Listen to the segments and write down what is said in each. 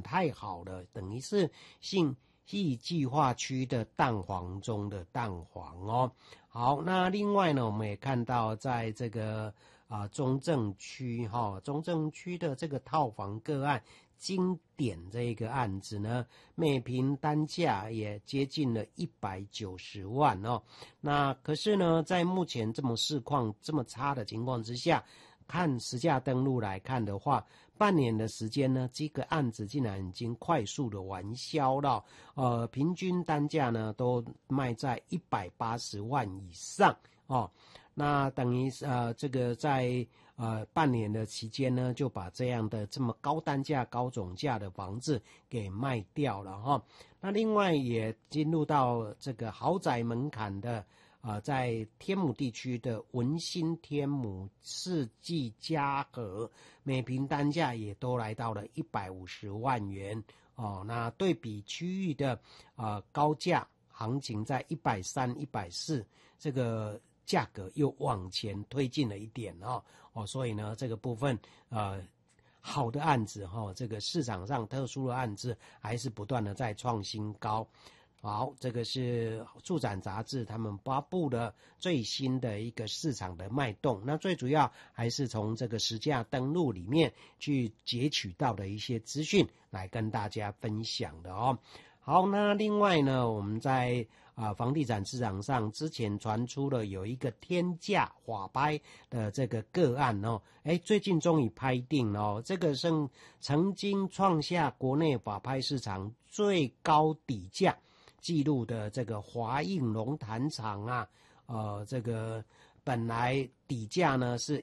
太好了，等于是戏剧化区的蛋黄中的蛋黄哦。好，那另外呢，我们也看到在这个中正区中正区的这个套房个案，经典这一个案子呢，每坪单价也接近了190万哦。那可是呢，在目前这么市况这么差的情况之下，看实价登录来看的话，半年的时间呢，这个案子竟然已经快速的完销了。平均单价呢都卖在180万以上哦。那等于这个在半年的期间呢，就把这样的这么高单价、高总价的房子给卖掉了哈。那另外也进入到这个豪宅门槛的。在天母地区的文心天母世纪嘉禾，每坪单价也都来到了150万元哦。那对比区域的高价行情在130、140，这个价格又往前推进了一点哦。所以呢，这个部分好的案子这个市场上特殊的案子还是不断的在创新高。好，这个是住展杂志他们发布的最新的一个市场的脉动，那最主要还是从这个实价登录里面去截取到的一些资讯来跟大家分享的哦。好，那另外呢，我们在房地产市场上之前传出了有一个天价法拍的这个个案哦，最近终于拍定了哦，这个是曾经创下国内法拍市场最高底价记录的这个华映龙潭厂这个本来底价呢是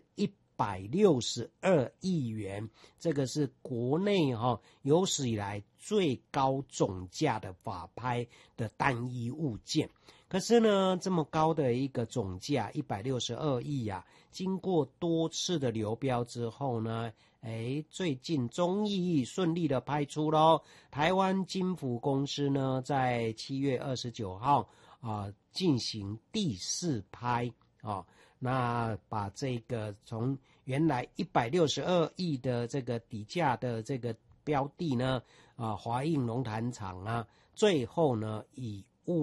162亿元，这个是国内有史以来最高总价的法拍的单一物件。可是呢，这么高的一个总价162亿经过多次的流标之后呢，最近终于顺利的拍出咯。台湾金福公司呢，在7月29号进行第4拍那把这个从原来162亿的这个底价的这个标的呢，华映龙潭厂最后呢以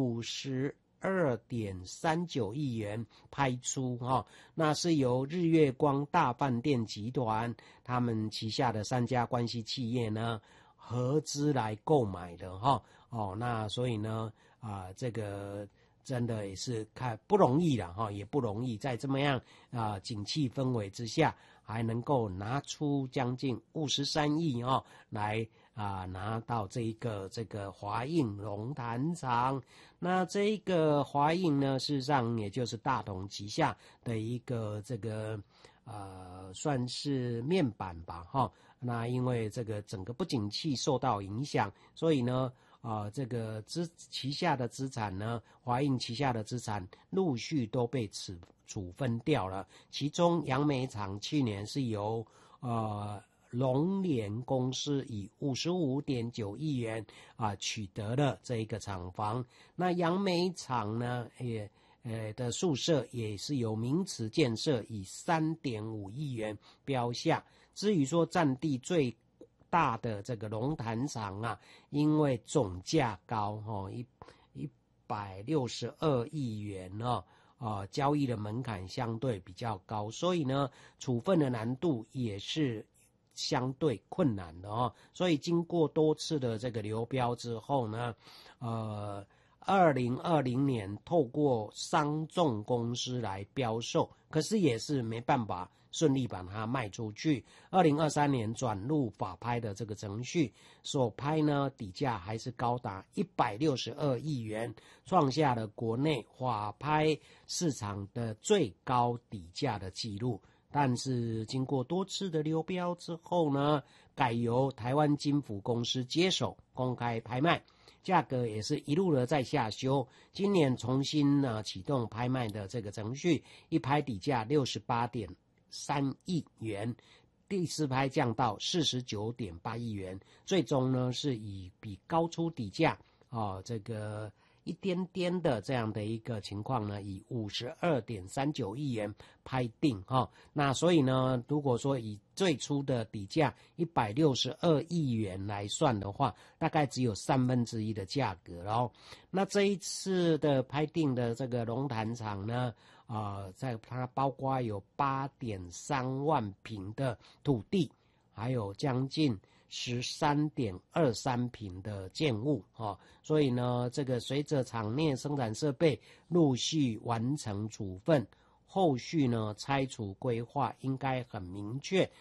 52.39亿元拍出那是由日月光大饭店集团他们旗下的3家关系企业呢合资来购买的那所以呢这个真的也是看不容易了也不容易，在这么样景气氛围之下，还能够拿出将近53亿来拿到这个华映龙潭厂。那这个华映呢，事实上也就是大同旗下的一个这个算是面板吧那因为这个整个不景气受到影响，所以呢这个旗下的资产呢，华映旗下的资产陆续都被处分掉了。其中杨梅厂去年是由龙联公司以55.9亿元取得了这一个厂房。那杨梅厂呢也的宿舍也是由名池建设以3.5亿元标下。至于说占地最大的这个龙潭厂因为总价高162亿元交易的门槛相对比较高，所以呢处分的难度也是相对困难的所以经过多次的这个流标之后呢2020年透过商仲公司来标售，可是也是没办法顺利把它卖出去。2023年转入法拍的这个程序，所拍呢底价还是高达162亿元，创下了国内法拍市场的最高底价的记录。但是经过多次的流标之后呢，改由台湾金福公司接手公开拍卖，价格也是一路的在下修。今年重新启动拍卖的这个程序，一拍底价68.3亿元，第4拍降到49.8亿元，最终呢是以比高出底价这个一点点的这样的一个情况呢，以52.39亿元拍定哈。那所以呢，如果说以最初的底价162亿元来算的话，大概只有1/3的价格咯。那这一次的拍定的这个龙潭场呢，在它包括有8.3万坪的土地，还有将近13.23坪的建物所以呢，这个随着场内生产设备陆续完成处分，后续呢拆除规划应该很明确，